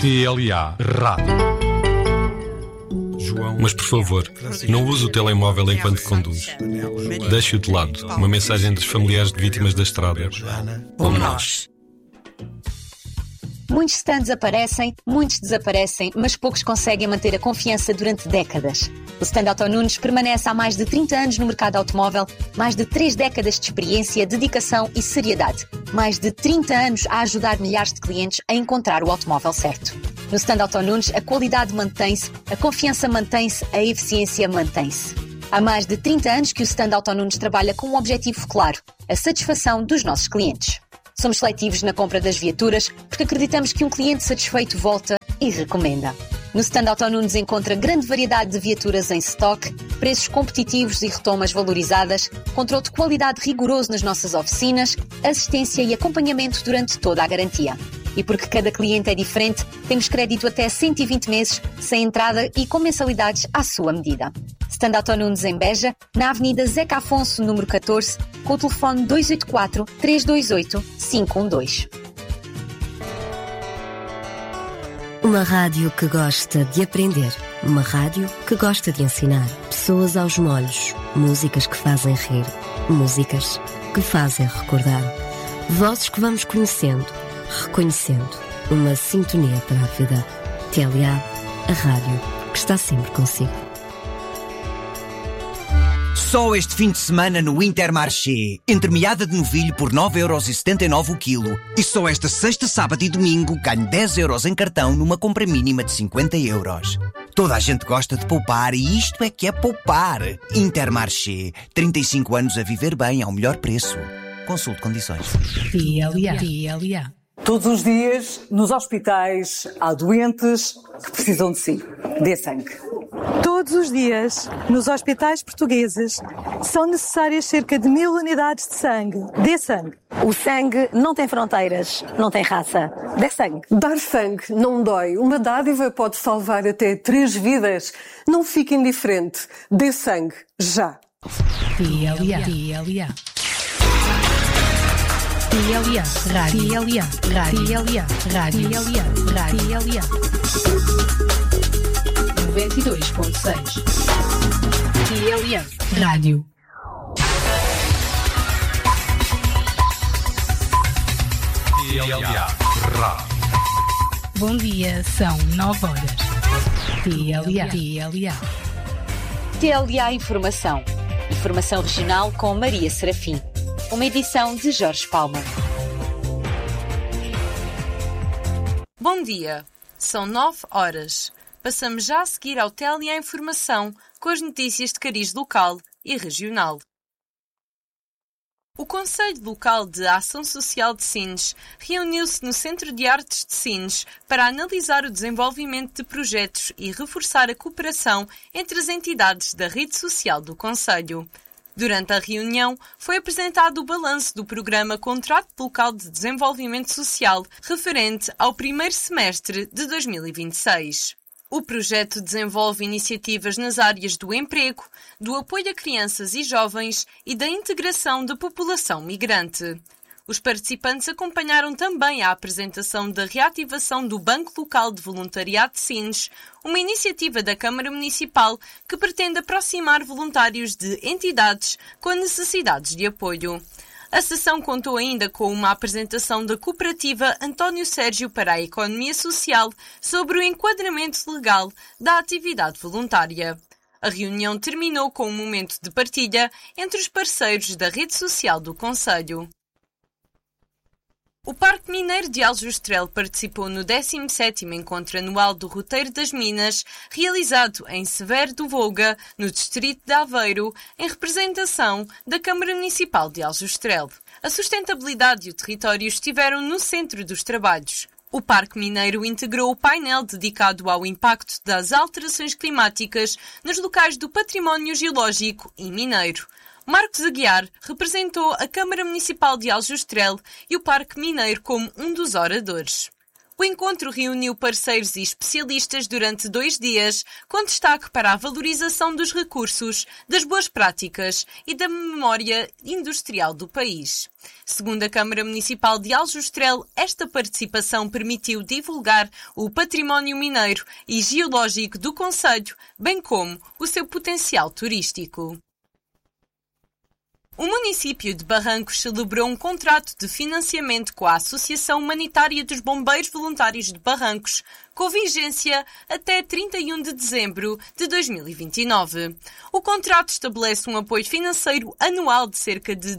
TLA Rádio. Mas por favor, não use o telemóvel enquanto conduz. Deixe-o de lado. Uma mensagem dos familiares de vítimas da estrada. Como nós. Muitos stands aparecem, muitos desaparecem, mas poucos conseguem manter a confiança durante décadas. O stand Auto Nunes permanece há mais de 30 anos no mercado automóvel, mais de 3 décadas de experiência, dedicação e seriedade. Mais de 30 anos a ajudar milhares de clientes a encontrar o automóvel certo. No stand Auto Nunes, a qualidade mantém-se, a confiança mantém-se, a eficiência mantém-se. Há mais de 30 anos que o stand Auto Nunes trabalha com um objetivo claro, a satisfação dos nossos clientes. Somos seletivos na compra das viaturas porque acreditamos que um cliente satisfeito volta e recomenda. No stand Auto Nunes encontra grande variedade de viaturas em stock, preços competitivos e retomas valorizadas, controle de qualidade rigoroso nas nossas oficinas, assistência e acompanhamento durante toda a garantia. E porque cada cliente é diferente, temos crédito até 120 meses, sem entrada e com mensalidades à sua medida. Stand Auto Nunes em Beja, na Avenida Zeca Afonso, número 14, com o telefone 284-328-512. Uma rádio que gosta de aprender. Uma rádio que gosta de ensinar. Pessoas aos molhos. Músicas que fazem rir. Músicas que fazem recordar. Vozes que vamos conhecendo, reconhecendo. Uma sintonia para a vida. TLA, a rádio que está sempre consigo. Só este fim de semana no Intermarché. Entremeada de novilho por 9,79€ o quilo. E só esta sexta, sábado e domingo ganho 10€ em cartão numa compra mínima de 50€. Toda a gente gosta de poupar e isto é que é poupar. Intermarché. 35 anos a viver bem ao melhor preço. Consulte condições. TLA. Todos os dias, nos hospitais, há doentes que precisam de si. Dê sangue. Todos os dias, nos hospitais portugueses, são necessárias cerca de 1000 unidades de sangue. Dê sangue. O sangue não tem fronteiras, não tem raça. Dê sangue. Dar sangue não dói. Uma dádiva pode salvar até 3 vidas. Não fique indiferente. Dê sangue. Já. TLA. Rádio. 92.6. TLA Rádio. TLA Rádio. Bom dia, são 9 horas. TLA. TLA Informação. Informação regional com Maria Serafim. Uma edição de Jorge Palma. Bom dia, são 9 horas. Passamos já a seguir ao TLA Informação com as notícias de cariz local e regional. O Conselho Local de Ação Social de Sines reuniu-se no Centro de Artes de Sines para analisar o desenvolvimento de projetos e reforçar a cooperação entre as entidades da rede social do Conselho. Durante a reunião, foi apresentado o balanço do programa Contrato Local de Desenvolvimento Social referente ao primeiro semestre de 2026. O projeto desenvolve iniciativas nas áreas do emprego, do apoio a crianças e jovens e da integração da população migrante. Os participantes acompanharam também a apresentação da reativação do Banco Local de Voluntariado de Sines, uma iniciativa da Câmara Municipal que pretende aproximar voluntários de entidades com necessidades de apoio. A sessão contou ainda com uma apresentação da cooperativa António Sérgio para a Economia Social sobre o enquadramento legal da atividade voluntária. A reunião terminou com um momento de partilha entre os parceiros da rede social do Conselho. O Parque Mineiro de Aljustrel participou no 17º Encontro Anual do Roteiro das Minas, realizado em Severo do Voga, no distrito de Aveiro, em representação da Câmara Municipal de Aljustrel. A sustentabilidade e o território estiveram no centro dos trabalhos. O Parque Mineiro integrou o painel dedicado ao impacto das alterações climáticas nos locais do património geológico e mineiro. Marcos Aguiar representou a Câmara Municipal de Aljustrel e o Parque Mineiro como um dos oradores. O encontro reuniu parceiros e especialistas durante 2 dias, com destaque para a valorização dos recursos, das boas práticas e da memória industrial do país. Segundo a Câmara Municipal de Aljustrel, esta participação permitiu divulgar o património mineiro e geológico do concelho, bem como o seu potencial turístico. O município de Barrancos celebrou um contrato de financiamento com a Associação Humanitária dos Bombeiros Voluntários de Barrancos, com vigência até 31 de dezembro de 2029. O contrato estabelece um apoio financeiro anual de cerca de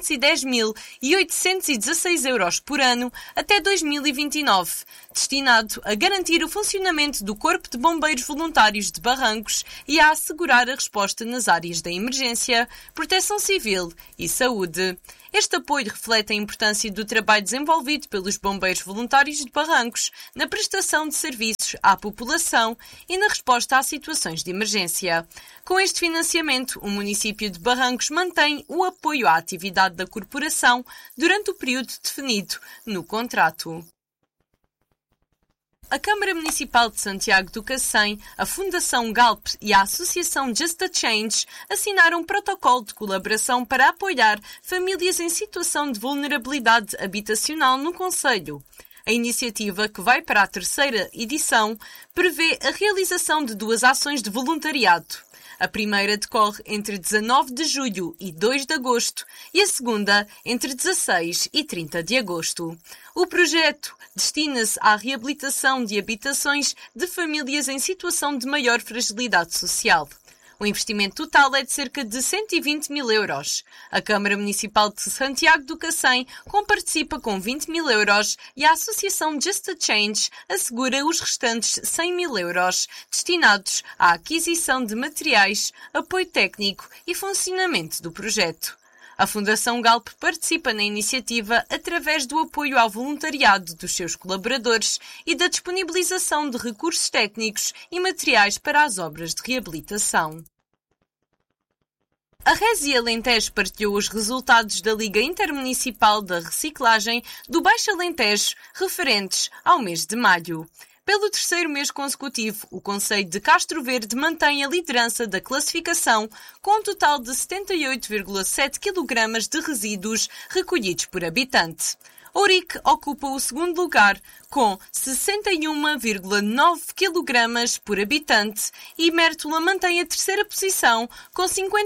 210.816 euros por ano até 2029, destinado a garantir o funcionamento do Corpo de Bombeiros Voluntários de Barrancos e a assegurar a resposta nas áreas da emergência, proteção civil e saúde. Este apoio reflete a importância do trabalho desenvolvido pelos bombeiros voluntários de Barrancos na prestação de serviços à população e na resposta a situações de emergência. Com este financiamento, o município de Barrancos mantém o apoio à atividade da corporação durante o período definido no contrato. A Câmara Municipal de Santiago do Cacém, a Fundação Galp e a Associação Just a Change assinaram um protocolo de colaboração para apoiar famílias em situação de vulnerabilidade habitacional no concelho. A iniciativa, que vai para a 3ª edição, prevê a realização de 2 ações de voluntariado. A primeira decorre entre 19 de julho e 2 de agosto e a segunda entre 16 e 30 de agosto. O projeto destina-se à reabilitação de habitações de famílias em situação de maior fragilidade social. O investimento total é de cerca de 120 mil euros. A Câmara Municipal de Santiago do Cacém comparticipa com 20 mil euros e a Associação Just a Change assegura os restantes 100 mil euros, destinados à aquisição de materiais, apoio técnico e funcionamento do projeto. A Fundação Galp participa na iniciativa através do apoio ao voluntariado dos seus colaboradores e da disponibilização de recursos técnicos e materiais para as obras de reabilitação. A Resi Alentejo partilhou os resultados da Liga Intermunicipal da Reciclagem do Baixo Alentejo referentes ao mês de maio. Pelo 3º mês consecutivo, o concelho de Castro Verde mantém a liderança da classificação, com um total de 78,7 kg de resíduos recolhidos por habitante. Ourique ocupa o 2º lugar, com 61,9 kg por habitante, e Mértola mantém a 3ª posição, com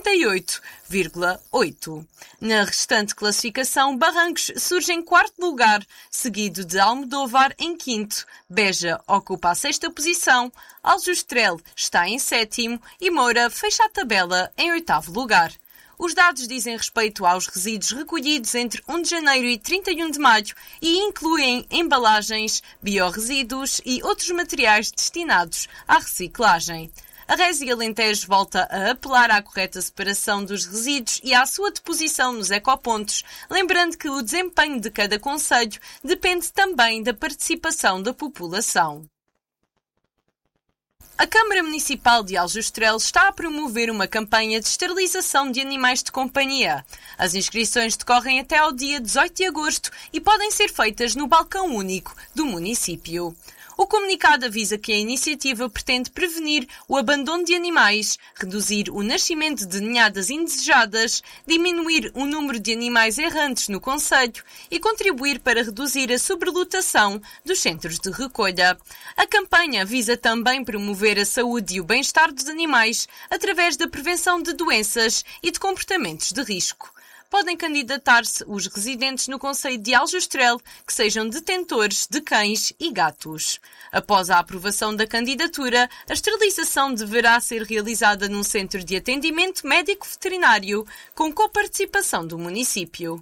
58,8. Na restante classificação, Barrancos surge em 4º lugar, seguido de Almodóvar em 5º, Beja ocupa a 6ª posição, Aljustrel está em 7º e Moura fecha a tabela em 8º lugar. Os dados dizem respeito aos resíduos recolhidos entre 1 de janeiro e 31 de maio e incluem embalagens, biorresíduos e outros materiais destinados à reciclagem. A Resi Alentejo volta a apelar à correta separação dos resíduos e à sua deposição nos ecopontos, lembrando que o desempenho de cada concelho depende também da participação da população. A Câmara Municipal de Aljustrel está a promover uma campanha de esterilização de animais de companhia. As inscrições decorrem até ao dia 18 de agosto e podem ser feitas no balcão único do município. O comunicado avisa que a iniciativa pretende prevenir o abandono de animais, reduzir o nascimento de ninhadas indesejadas, diminuir o número de animais errantes no concelho e contribuir para reduzir a sobrelotação dos centros de recolha. A campanha visa também promover a saúde e o bem-estar dos animais através da prevenção de doenças e de comportamentos de risco. Podem candidatar-se os residentes no concelho de Aljustrel que sejam detentores de cães e gatos. Após a aprovação da candidatura, a esterilização deverá ser realizada num centro de atendimento médico-veterinário com coparticipação do município.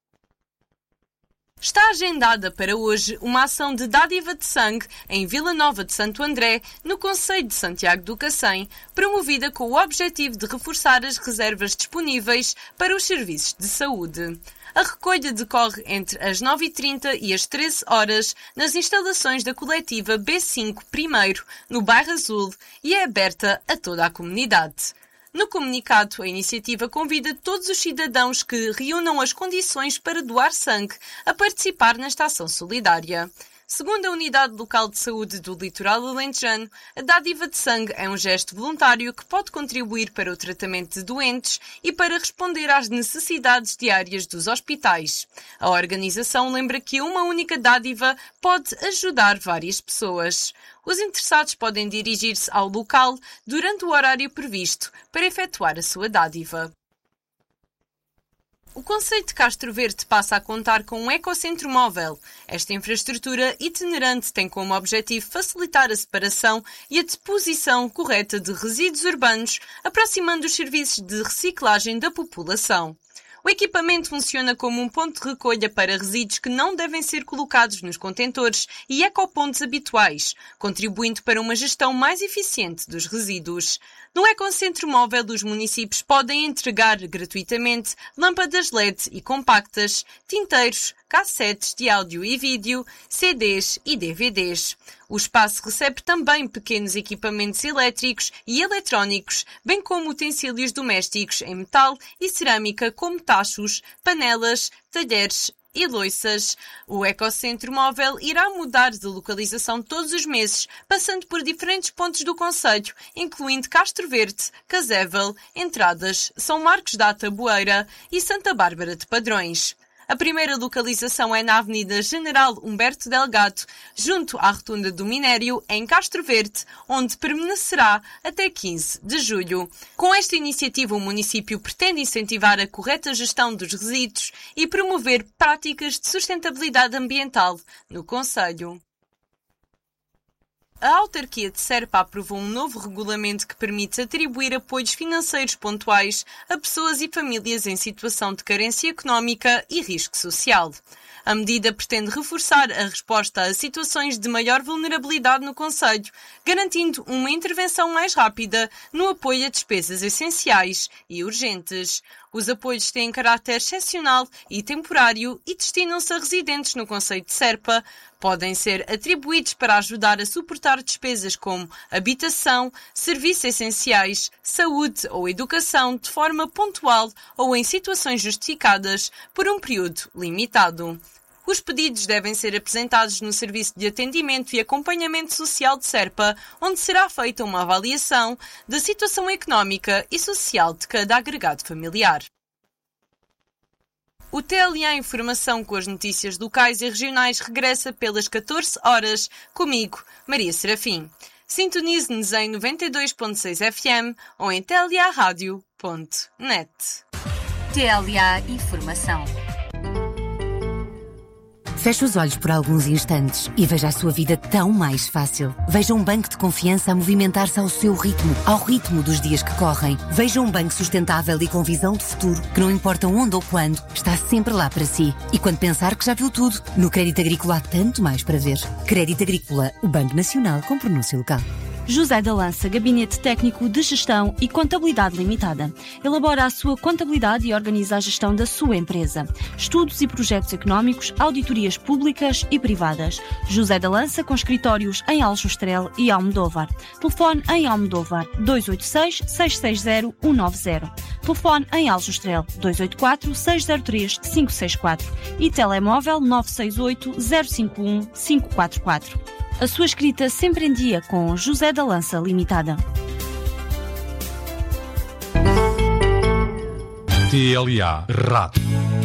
Está agendada para hoje uma ação de dádiva de sangue em Vila Nova de Santo André, no concelho de Santiago do Cacém, promovida com o objetivo de reforçar as reservas disponíveis para os serviços de saúde. A recolha decorre entre as 9h30 e as 13 horas nas instalações da coletiva B5 Primeiro, no Bairro Azul, e é aberta a toda a comunidade. No comunicado, a iniciativa convida todos os cidadãos que reúnam as condições para doar sangue a participar nesta ação solidária. Segundo a Unidade Local de Saúde do Litoral Alentejano, a dádiva de sangue é um gesto voluntário que pode contribuir para o tratamento de doentes e para responder às necessidades diárias dos hospitais. A organização lembra que uma única dádiva pode ajudar várias pessoas. Os interessados podem dirigir-se ao local durante o horário previsto para efetuar a sua dádiva. O concelho de Castro Verde passa a contar com um ecocentro móvel. Esta infraestrutura itinerante tem como objetivo facilitar a separação e a deposição correta de resíduos urbanos, aproximando os serviços de reciclagem da população. O equipamento funciona como um ponto de recolha para resíduos que não devem ser colocados nos contentores e ecopontos habituais, contribuindo para uma gestão mais eficiente dos resíduos. No Ecocentro Móvel, os municípios podem entregar gratuitamente lâmpadas LED e compactas, tinteiros, cassetes de áudio e vídeo, CDs e DVDs. O espaço recebe também pequenos equipamentos elétricos e eletrónicos, bem como utensílios domésticos em metal e cerâmica como tachos, panelas, talheres e louças. O Ecocentro Móvel irá mudar de localização todos os meses, passando por diferentes pontos do concelho, incluindo Castro Verde, Casével, Entradas, São Marcos da Taboeira e Santa Bárbara de Padrões. A primeira localização é na Avenida General Humberto Delgado, junto à Rotunda do Minério, em Castro Verde, onde permanecerá até 15 de julho. Com esta iniciativa, o município pretende incentivar a correta gestão dos resíduos e promover práticas de sustentabilidade ambiental no concelho. A autarquia de Serpa aprovou um novo regulamento que permite atribuir apoios financeiros pontuais a pessoas e famílias em situação de carência económica e risco social. A medida pretende reforçar a resposta a situações de maior vulnerabilidade no concelho, garantindo uma intervenção mais rápida no apoio a despesas essenciais e urgentes. Os apoios têm caráter excepcional e temporário e destinam-se a residentes no concelho de Serpa. Podem ser atribuídos para ajudar a suportar despesas como habitação, serviços essenciais, saúde ou educação de forma pontual ou em situações justificadas por um período limitado. Os pedidos devem ser apresentados no Serviço de Atendimento e Acompanhamento Social de Serpa, onde será feita uma avaliação da situação económica e social de cada agregado familiar. O TLA Informação com as notícias locais e regionais regressa pelas 14 horas, comigo, Maria Serafim. Sintonize-nos em 92.6 FM ou em tlaradio.net. TLA Informação. Feche os olhos por alguns instantes e veja a sua vida tão mais fácil. Veja um banco de confiança a movimentar-se ao seu ritmo, ao ritmo dos dias que correm. Veja um banco sustentável e com visão de futuro, que não importa onde ou quando, está sempre lá para si. E quando pensar que já viu tudo, no Crédito Agrícola há tanto mais para ver. Crédito Agrícola, o Banco Nacional com pronúncia local. José da Lança, Gabinete Técnico de Gestão e Contabilidade Limitada. Elabora a sua contabilidade e organiza a gestão da sua empresa. Estudos e projetos económicos, auditorias públicas e privadas. José da Lança, com escritórios em Aljustrel e Almodóvar. Telefone em Almodóvar 286-660-190. Telefone em Aljustrel 284-603-564 e telemóvel 968-051-544. A sua escrita sempre em dia com José da Lança Limitada. TLA Rádio.